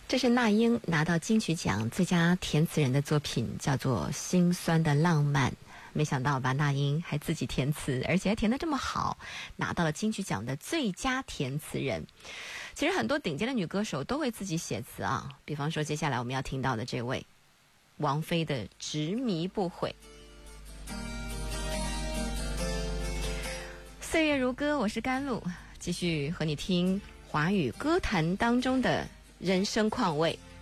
这是那英拿到金曲奖最佳填词人的作品，叫做《心酸的浪漫》。没想到吧，那英还自己填词，而且还填得这么好，拿到了金曲奖的最佳填词人。其实很多顶尖的女歌手都会自己写词啊，比方说接下来我们要听到的这位王菲的《执迷不悔》。岁月如歌，我是甘露，继续和你听华语歌坛当中的人生况味。